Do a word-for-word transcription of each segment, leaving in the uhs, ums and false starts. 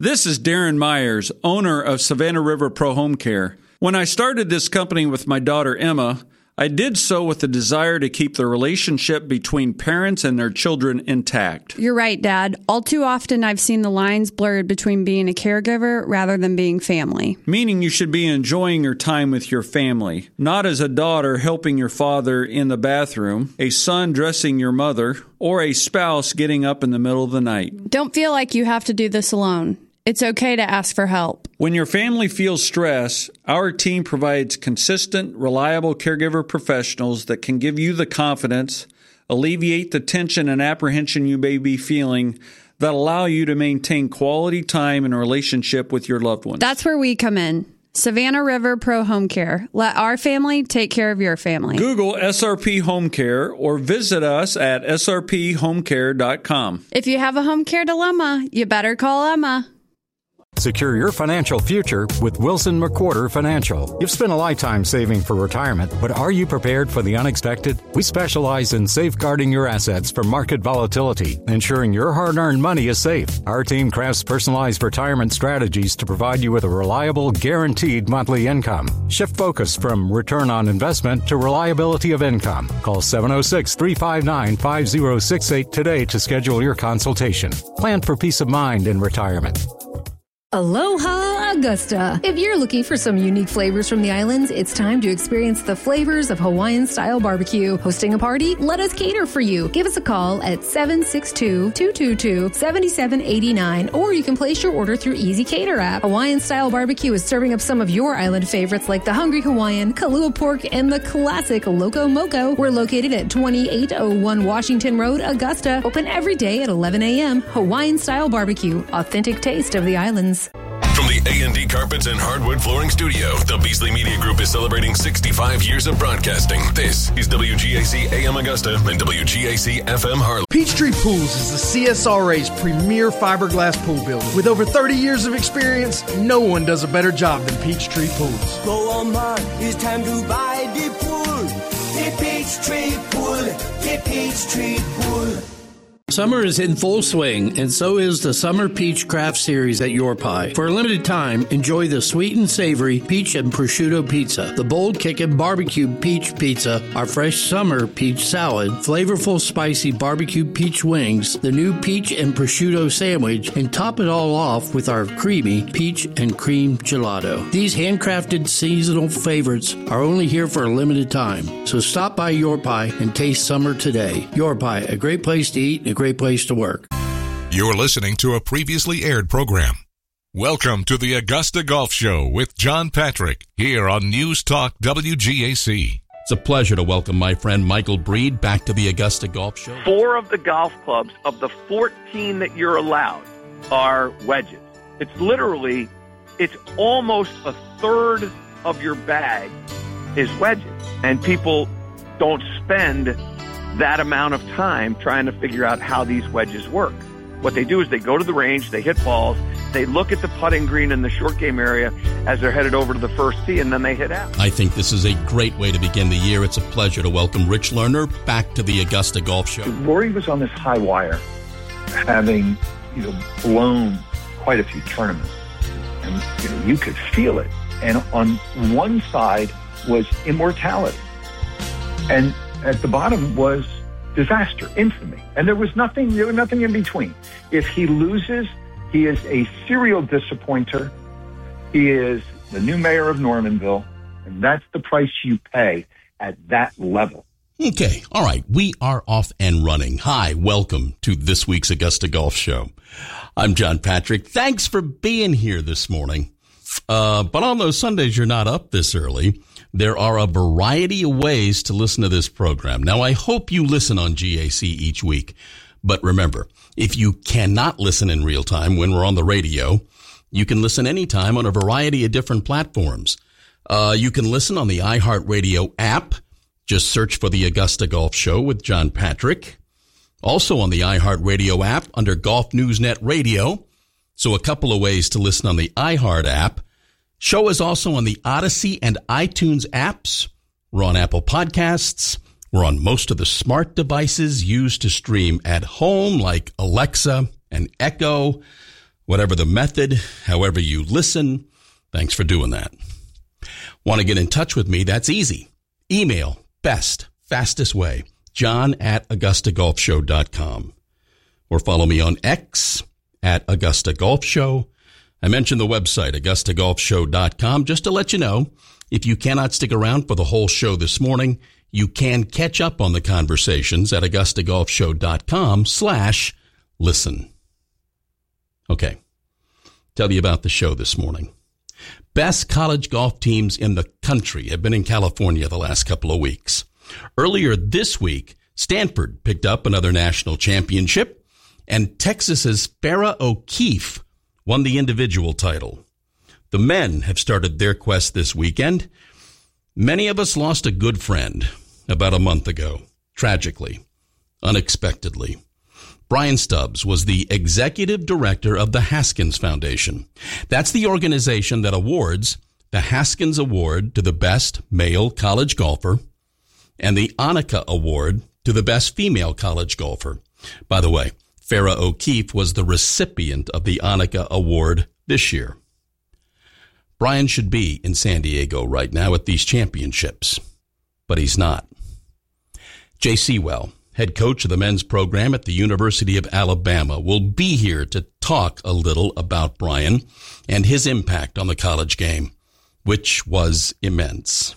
This is Darren Myers, owner of Savannah River Pro Home Care. When I started this company with my daughter Emma, I did so with the desire to keep the relationship between parents and their children intact. You're right, Dad. All too often I've seen the lines blurred between being a caregiver rather than being family. Meaning you should be enjoying your time with your family, not as a daughter helping your father in the bathroom, a son dressing your mother, or a spouse getting up in the middle of the night. Don't feel like you have to do this alone. It's okay to ask for help. When your family feels stress, our team provides consistent, reliable caregiver professionals that can give you the confidence, alleviate the tension and apprehension you may be feeling, that allow you to maintain quality time and relationship with your loved ones. That's where we come in. Savannah River Pro Home Care. Let our family take care of your family. Google S R P Home Care or visit us at S R P home care dot com. If you have a home care dilemma, you better call Emma. Secure your financial future with Wilson McWhorter Financial. You've spent a lifetime saving for retirement, but are you prepared for the unexpected? We specialize in safeguarding your assets from market volatility, ensuring your hard-earned money is safe. Our team crafts personalized retirement strategies to provide you with a reliable, guaranteed monthly income. Shift focus from return on investment to reliability of income. Call seven oh six, three five nine, five oh six eight today to schedule your consultation. Plan for peace of mind in retirement. Aloha Augusta! If you're looking for some unique flavors from the islands, it's time to experience the flavors of Hawaiian-style barbecue. Hosting a party? Let us cater for you. Give us a call at seven six two, two two two, seven seven eight nine, or you can place your order through Easy Cater app. Hawaiian-style barbecue is serving up some of your island favorites like the Hungry Hawaiian, Kalua Pork, and the classic Loco Moco. We're located at twenty-eight oh one Washington Road, Augusta. Open every day at eleven a.m. Hawaiian-style barbecue. Authentic taste of the islands. From the A and D Carpets and Hardwood Flooring Studio, the Beasley Media Group is celebrating sixty-five years of broadcasting. This is W G A C A M Augusta and W G A C F M Harlan. Peachtree Pools is the C S R A's premier fiberglass pool builder. With over thirty years of experience, no one does a better job than Peachtree Pools. Go on, man, it's time to buy the pool. The Peachtree Pool, the Peachtree Pool. Summer is in full swing, and so is the Summer Peach Craft Series at Your Pie. For a limited time, enjoy the sweet and savory peach and prosciutto pizza, the bold kickin' barbecue peach pizza, our fresh summer peach salad, flavorful spicy barbecue peach wings, the new peach and prosciutto sandwich, and top it all off with our creamy peach and cream gelato. These handcrafted seasonal favorites are only here for a limited time, so stop by Your Pie and taste summer today. Your Pie, a great place to eat and a great place to work. You're listening to a previously aired program. Welcome to the Augusta Golf Show with John Patrick here on News Talk W G A C. It's a pleasure to welcome my friend Michael Breed back to the Augusta Golf Show. Four of the golf clubs of the fourteen that you're allowed are wedges. It's literally, it's almost a third of your bag is wedges. And people don't spend that amount of time trying to figure out how these wedges work. What they do is they go to the range, they hit balls, they look at the putting green in the short game area as they're headed over to the first tee, and then they hit out. I think this is a great way to begin the year. It's a pleasure to welcome Rich Lerner back to the Augusta Golf Show. Rory was on this high wire, having you know blown quite a few tournaments, and you know you could feel it. And on one side was immortality, and at the bottom was disaster, infamy. And there was nothing, there was nothing in between. If he loses, he is a serial disappointer. He is the new mayor of Normanville, and that's the price you pay at that level. Okay, all right, we are off and running. Hi, welcome to this week's Augusta Golf Show. I'm John Patrick. Thanks for being here this morning. Uh, but on those Sundays you're not up this early, there are a variety of ways to listen to this program. Now, I hope you listen on G A C each week. But remember, if you cannot listen in real time when we're on the radio, you can listen anytime on a variety of different platforms. Uh, you can listen on the iHeartRadio app. Just search for the Augusta Golf Show with John Patrick. Also on the iHeartRadio app under Golf News Net Radio. So a couple of ways to listen on the iHeart app. Show is also on the Odyssey and iTunes apps. We're on Apple Podcasts. We're on most of the smart devices used to stream at home like Alexa and Echo. Whatever the method, however you listen, thanks for doing that. Want to get in touch with me? That's easy. Email, best, fastest way, john at augusta golf show dot com. Or follow me on X at Augusta Golf Show. I mentioned the website, augusta golf show dot com, just to let you know, if you cannot stick around for the whole show this morning, you can catch up on the conversations at augusta golf show dot com slash listen. Okay, tell you about the show this morning. Best college golf teams in the country have been in California the last couple of weeks. Earlier this week, Stanford picked up another national championship, and Texas's Farrah O'Keefe won the individual title. The men have started their quest this weekend. Many of us lost a good friend about a month ago, tragically, unexpectedly. Brian Stubbs was the executive director of the Haskins Foundation. That's the organization that awards the Haskins Award to the best male college golfer and the Annika Award to the best female college golfer. By the way, Farrah O'Keefe was the recipient of the Annika Award this year. Brian should be in San Diego right now at these championships, but he's not. Jay Sewell, head coach of the men's program at the University of Alabama, will be here to talk a little about Brian and his impact on the college game, which was immense.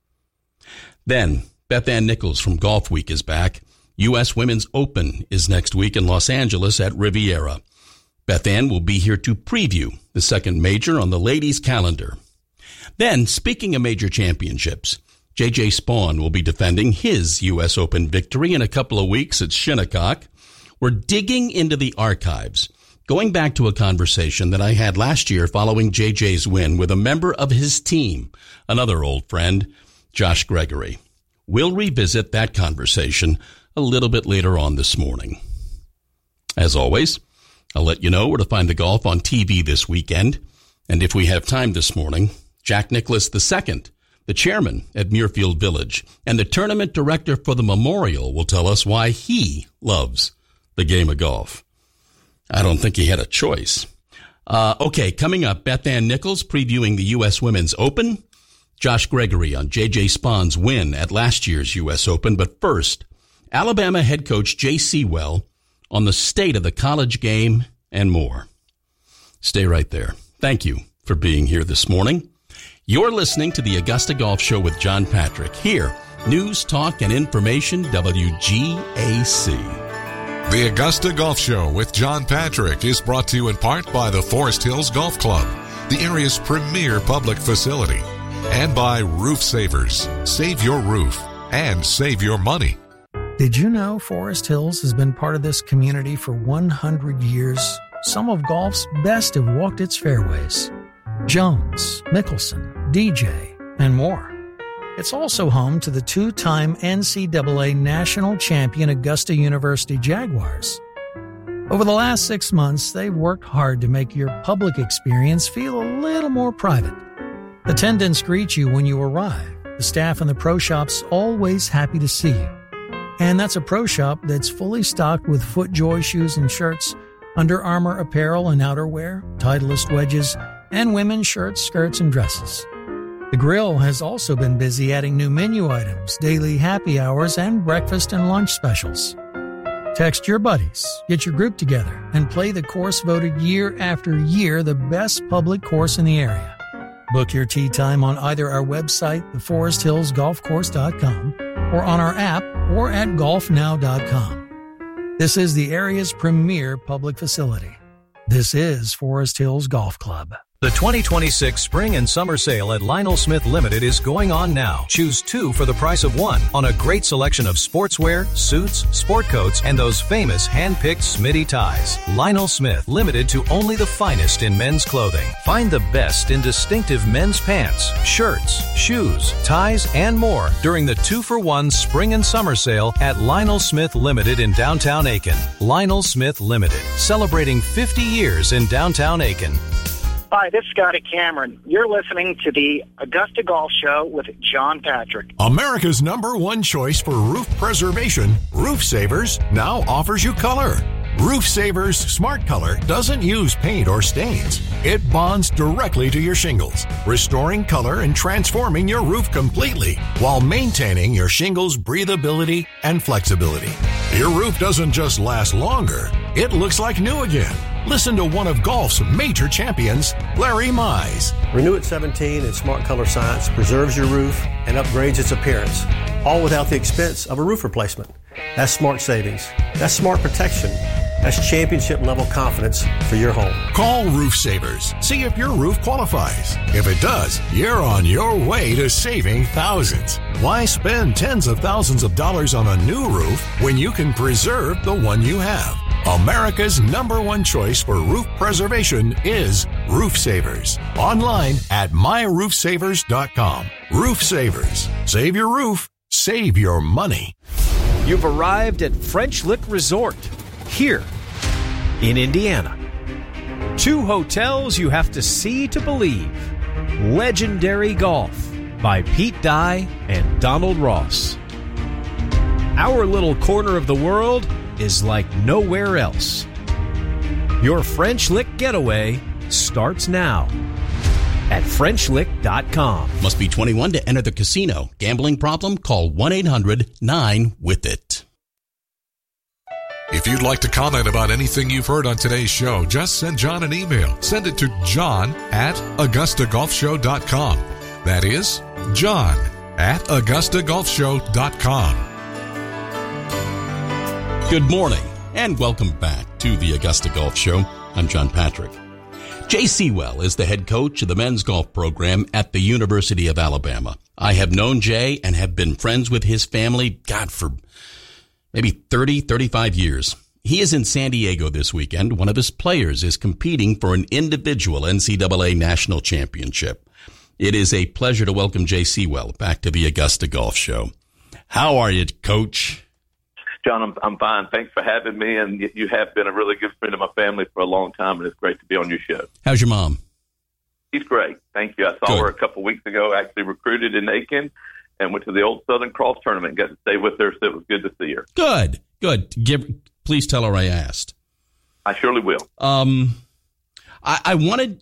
Then, Beth Ann Nichols from Golf Week is back. U S Women's Open is next week in Los Angeles at Riviera. Beth Ann will be here to preview the second major on the ladies' calendar. Then, speaking of major championships, J J Spawn will be defending his U S Open victory in a couple of weeks at Shinnecock. We're digging into the archives, going back to a conversation that I had last year following J J's win with a member of his team, another old friend, Josh Gregory. We'll revisit that conversation a little bit later on this morning. As always, I'll let you know where to find the golf on T V this weekend. And if we have time this morning, Jack Nicklaus the Second, the chairman at Muirfield Village and the tournament director for the Memorial, will tell us why he loves the game of golf. I don't think he had a choice. Uh, okay, coming up, Beth Ann Nichols previewing the U S Women's Open, Josh Gregory on J J Spawn's win at last year's U S Open. But first, Alabama head coach Jay Sewell on the state of the college game and more. Stay right there. Thank you for being here this morning. You're listening to the Augusta Golf Show with John Patrick. Here, news, talk, and information, W G A C. The Augusta Golf Show with John Patrick is brought to you in part by the Forest Hills Golf Club, the area's premier public facility, and by Roof Savers. Save your roof and save your money. Did you know Forest Hills has been part of this community for one hundred years? Some of golf's best have walked its fairways. Jones, Mickelson, D J, and more. It's also home to the two-time N C double A national champion Augusta University Jaguars. Over the last six months, they've worked hard to make your public experience feel a little more private. Attendants greet you when you arrive. The staff in the pro shop's always happy to see you. And that's a pro shop that's fully stocked with FootJoy shoes and shirts, Under Armour apparel and outerwear, Titleist wedges, and women's shirts, skirts, and dresses. The grill has also been busy adding new menu items, daily happy hours, and breakfast and lunch specials. Text your buddies, get your group together, and play the course voted year after year the best public course in the area. Book your tee time on either our website, the forest hills golf course dot com, or on our app, or at golf now dot com. This is the area's premier public facility. This is Forest Hills Golf Club. The twenty twenty-six Spring and Summer Sale at Lionel Smith Limited is going on now. Choose two for the price of one on a great selection of sportswear, suits, sport coats, and those famous hand-picked Smitty ties. Lionel Smith Limited to only the finest in men's clothing. Find the best in distinctive men's pants, shirts, shoes, ties, and more during the two-for-one Spring and Summer Sale at Lionel Smith Limited in downtown Aiken. Lionel Smith Limited, celebrating fifty years in downtown Aiken. Hi, this is Scotty Cameron. You're listening to the Augusta Golf Show with John Patrick. America's number one choice for roof preservation, Roof Savers, now offers you color. Roof Savers Smart Color doesn't use paint or stains. It bonds directly to your shingles, restoring color and transforming your roof completely while maintaining your shingles' breathability and flexibility. Your roof doesn't just last longer, it looks like new again. Listen to one of golf's major champions, Larry Mize. Renew It seventeen and Smart Color Science preserves your roof and upgrades its appearance, all without the expense of a roof replacement. That's smart savings. That's smart protection. That's championship-level confidence for your home. Call Roof Savers. See if your roof qualifies. If it does, you're on your way to saving thousands. Why spend tens of thousands of dollars on a new roof when you can preserve the one you have? America's number one choice for roof preservation is Roof Savers. Online at my roof savers dot com. Roof Savers. Save your roof. Save your money. You've arrived at French Lick Resort here in Indiana. Two hotels you have to see to believe. Legendary Golf by Pete Dye and Donald Ross. Our little corner of the world is like nowhere else. Your French Lick getaway starts now at French Lick dot com. Must be twenty-one to enter the casino. Gambling problem? Call one eight hundred nine with it. If you'd like to comment about anything you've heard on today's show, just send John an email. Send it to John at Augusta Golf Show dot com. That is John at Augusta Golf Show dot com. Good morning and welcome back to the Augusta Golf Show. I'm John Patrick. Jay Sewell is the head coach of the men's golf program at the University of Alabama. I have known Jay and have been friends with his family, God, for maybe thirty, thirty-five years. He is in San Diego this weekend. One of his players is competing for an individual N C double A national championship. It is a pleasure to welcome Jay Sewell back to the Augusta Golf Show. How are you, Coach? John, I'm, I'm fine. Thanks for having me, and you have been a really good friend of my family for a long time, and it's great to be on your show. How's your mom? She's great. Thank you. I saw good. her a couple weeks ago, actually recruited in Aiken, and went to the old Southern Cross tournament and got to stay with her, so it was good to see her. Good, good. Give, please tell her I asked. I surely will. Um, I, I wanted